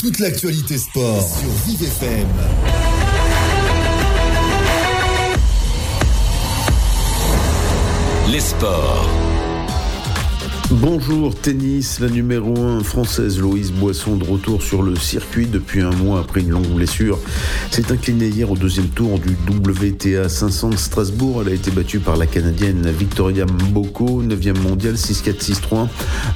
Toute l'actualité sport sur Vive FM. Les sports. Bonjour, tennis, la numéro 1 française Louise Boisson de retour sur le circuit depuis un mois après une longue blessure. S'est inclinée hier au deuxième tour du WTA 500 de Strasbourg. Elle a été battue par la Canadienne Victoria Mboko, 9e mondiale, 6-4, 6-3.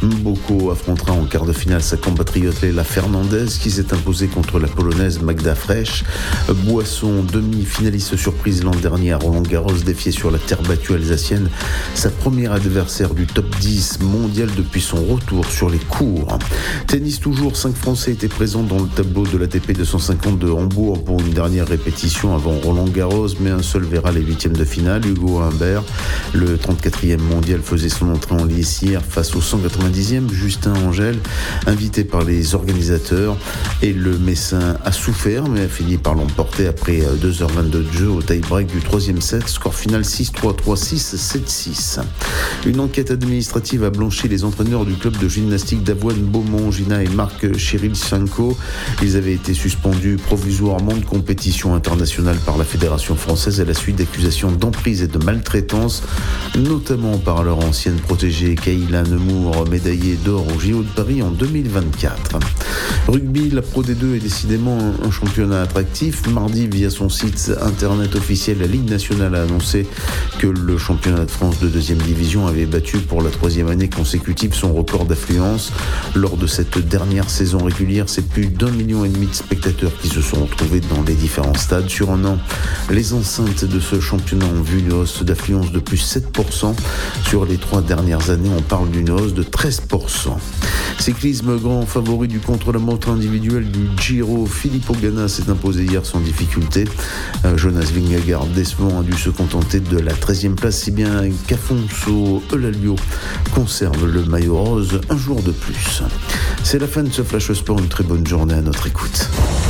Mboko affrontera en quart de finale sa compatriote Leila Fernandez qui s'est imposée contre la Polonaise Magda Frech. Boisson, demi-finaliste surprise l'an dernier à Roland-Garros, défiée sur la terre battue alsacienne, sa première adversaire du top 10 mondial depuis son retour sur les courts. Tennis toujours, 5 Français étaient présents dans le tableau de l'ATP 250 de Hambourg pour une dernière répétition avant Roland-Garros, mais un seul verra les huitièmes de finale. Hugo Humbert, le 34e mondial, faisait son entrée en lice hier face au 190e Justin Angel, invité par les organisateurs, et le Messin a souffert mais a fini par l'emporter après 2h22 de jeu au tie-break du 3e set, score final 6-3, 3-6, 7-6. Une enquête administrative a blanchi les entraîneurs du club de gymnastique d'Avoine Beaumont, Gina et Marc Chirilchenko. Ils avaient été suspendus provisoirement de compétition internationale par la Fédération française à la suite d'accusations d'emprise et de maltraitance, notamment par leur ancienne protégée Kayla Nemours, médaillée d'or au JO de Paris en 2024. Rugby, la Pro D2 est décidément un championnat attractif. Mardi, via son site internet officiel, la Ligue nationale a annoncé que le championnat de France de 2e division avait battu pour la 3e année consécutive son record d'affluence. Lors de cette dernière saison régulière, c'est plus d'1,5 million de spectateurs qui se sont retrouvés dans les différents stades. Sur un an, les enceintes de ce championnat ont vu une hausse d'affluence de plus 7%. Sur les 3 dernières années, on parle d'une hausse de 13%. Cyclisme, grand favori du contre-la-montre individuel du Giro, Filippo Ganna s'est imposé hier sans difficulté. Jonas Vingegaard décevant a dû se contenter de la 13e place, si bien qu'Afonso Eulalio conserve le maillot rose un jour de plus. C'est la fin de ce Flash Sport, une très bonne journée à notre écoute.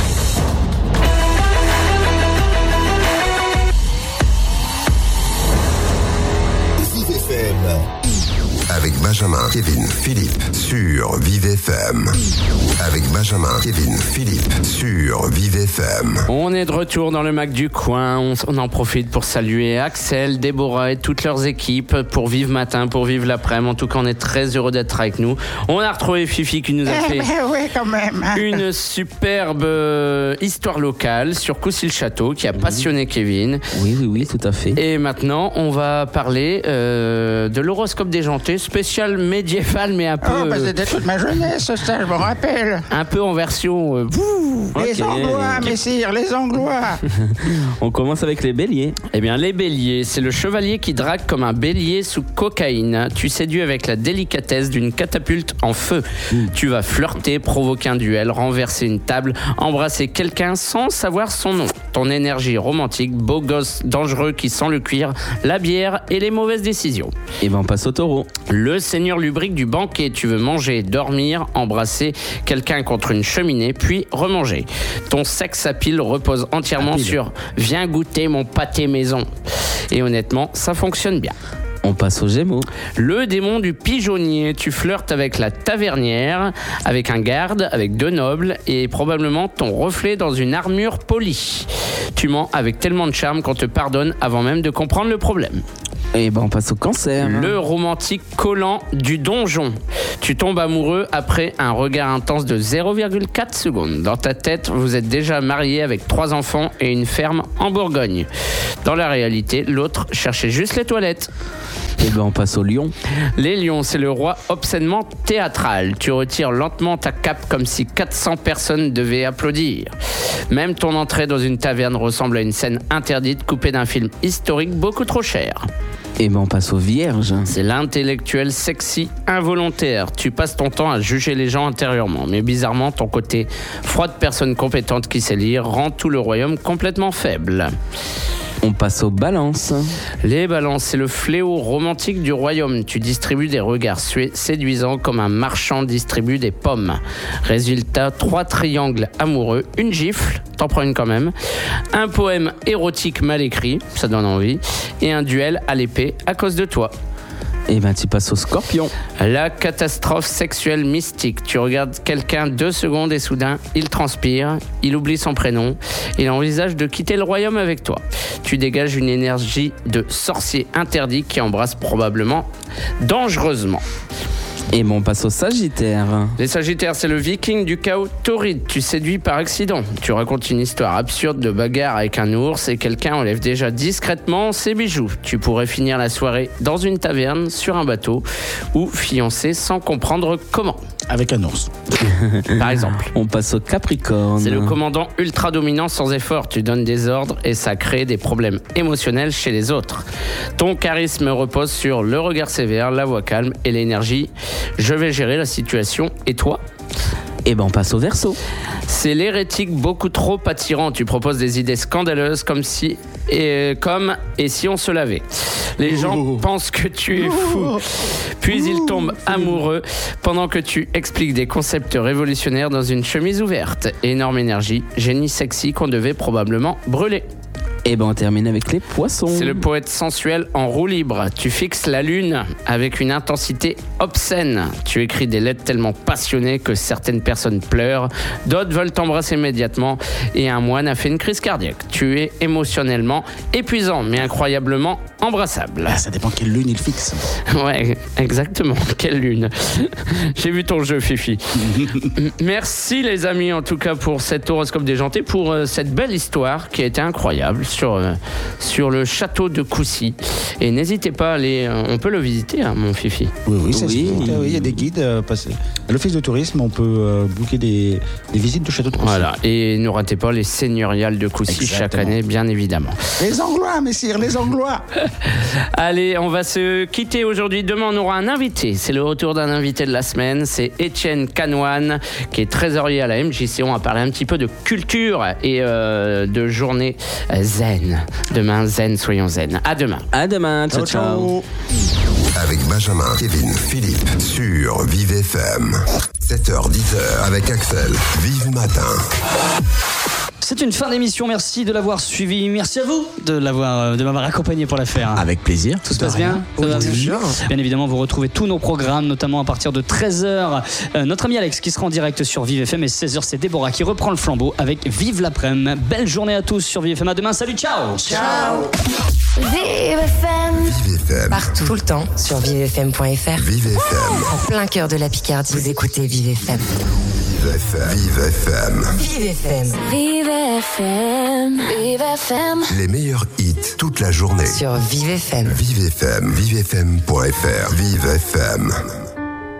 Avec Benjamin, Kevin, Philippe sur Vive FM. Avec Benjamin, Kevin, Philippe sur Vive FM. On est de retour dans le Mac du coin. On en profite pour saluer Axel, Déborah et toutes leurs équipes pour Vive Matin, pour Vive l'après-midi. En tout cas, on est très heureux d'être avec nous. On a retrouvé Fifi qui nous a fait oui, quand même. Une superbe histoire locale sur Coucy-le-Château qui a passionné Kevin. Oui, tout à fait. Et maintenant, on va parler de l'horoscope déjanté, spécial médiéval, mais un peu... c'était toute ma jeunesse, ça, je me rappelle. Un peu en version... Les Anglois, messire, les Anglois. On commence avec les béliers. Eh bien, les béliers, c'est le chevalier qui drague comme un bélier sous cocaïne. Tu séduis avec la délicatesse d'une catapulte en feu. Tu vas flirter, provoquer un duel, renverser une table, embrasser quelqu'un sans savoir son nom. Ton énergie romantique, beau gosse dangereux qui sent le cuir, la bière et les mauvaises décisions. Et ben on passe au taureau. Le seigneur lubrique du banquet, tu veux manger, dormir, embrasser quelqu'un contre une cheminée, puis remanger. Ton sexe à pile repose entièrement sur « Viens goûter mon pâté maison ». Et honnêtement, ça fonctionne bien. On passe aux Gémeaux. Le démon du pigeonnier, tu flirtes avec la tavernière, avec un garde, avec 2 nobles et probablement ton reflet dans une armure polie. Tu mens avec tellement de charme qu'on te pardonne avant même de comprendre le problème. Et ben on passe au Cancer. Le romantique collant du donjon. Tu tombes amoureux après un regard intense de 0,4 secondes. Dans ta tête, vous êtes déjà marié avec 3 enfants et une ferme en Bourgogne. Dans la réalité, l'autre cherchait juste les toilettes. Et ben on passe au lion. Les lions, c'est le roi obscènement théâtral. Tu retires lentement ta cape comme si 400 personnes devaient applaudir. Même ton entrée dans une taverne ressemble à une scène interdite coupée d'un film historique beaucoup trop cher. Et ben on passe aux vierges. C'est l'intellectuel sexy involontaire. Tu passes ton temps à juger les gens intérieurement. Mais bizarrement, ton côté froide personne compétente qui sait lire rend tout le royaume complètement faible. On passe aux balances. Les balances, c'est le fléau romantique du royaume. Tu distribues des regards séduisants comme un marchand distribue des pommes. Résultat, 3 triangles amoureux, une gifle, t'en prends une quand même, un poème érotique mal écrit, ça donne envie, et un duel à l'épée à cause de toi. Eh ben, tu passes au Scorpion. La catastrophe sexuelle mystique. Tu regardes quelqu'un 2 secondes et soudain, il transpire, il oublie son prénom, il envisage de quitter le royaume avec toi. Tu dégages une énergie de sorcier interdit qui embrasse probablement dangereusement. Et bon, on passe au Sagittaire. Les Sagittaires, c'est le viking du chaos torride. Tu séduis par accident. Tu racontes une histoire absurde de bagarre avec un ours et quelqu'un enlève déjà discrètement ses bijoux. Tu pourrais finir la soirée dans une taverne, sur un bateau ou fiancé sans comprendre comment. Avec un ours. Par exemple. On passe au Capricorne. C'est le commandant ultra dominant sans effort. Tu donnes des ordres et ça crée des problèmes émotionnels chez les autres. Ton charisme repose sur le regard sévère, la voix calme et l'énergie. Je vais gérer la situation. Et toi ? Et ben, on passe au Verseau. C'est l'hérétique beaucoup trop attirant. Tu proposes des idées scandaleuses comme si et si on se lavait. Les gens pensent que tu es fou. Puis ils tombent amoureux pendant que tu expliques des concepts révolutionnaires dans une chemise ouverte. Énorme énergie, génie sexy qu'on devait probablement brûler. Et ben, on termine avec les Poissons. C'est le poète sensuel en roue libre. Tu fixes la lune avec une intensité obscène. Tu écris des lettres tellement passionnées que certaines personnes pleurent, d'autres veulent t'embrasser immédiatement et un moine a fait une crise cardiaque. Tu es émotionnellement épuisant mais incroyablement embrassable. Ah, ça dépend quelle lune il fixe. Ouais, exactement. Quelle lune. J'ai vu ton jeu, Fifi. Merci les amis en tout cas pour cet horoscope déjanté, pour cette belle histoire qui a été incroyable sur le château de Coucy. Et n'hésitez pas à aller, on peut le visiter, hein, mon Fifi. Oui, ça se Oui. visite, oui, il y a des guides. À l'office de tourisme, on peut booker des visites de château de Coucy. Voilà, et ne ratez pas les seigneuriales de Coucy chaque Exactement. année, bien évidemment. Les Anglois, messire, les Anglois. Allez, on va se quitter aujourd'hui. Demain, on aura un invité. C'est le retour d'un invité de la semaine. C'est Étienne Canoine, qui est trésorier à la MJC. On va parler un petit peu de culture et de journée zen. Demain, zen, soyons zen. À demain. À demain. Ciao, ciao. Avec Benjamin, Kevin, Philippe sur Vive FM. 7h-10h avec Axel. Vive matin. C'est une fin d'émission, merci de l'avoir suivi, merci à vous de m'avoir accompagné pour la faire. Avec plaisir. Tout se passe bien? Ça va bien évidemment, vous retrouvez tous nos programmes, notamment à partir de 13h. Notre ami Alex qui sera en direct sur Vive FM, et 16h c'est Déborah qui reprend le flambeau avec Vive l'après-midi. Belle journée à tous sur Vive FM, à demain, salut, ciao. Ciao. Vive FM. Vive FM. Partout, tout le temps, sur vivefm.fr. Vive FM. En plein cœur de la Picardie, vous écoutez Vive FM. Vive FM. Vive FM. Vive FM. Vive FM. Vive FM. Les meilleurs hits toute la journée. Sur Vive FM. Vive FM. Vivefm.fr. Vive FM.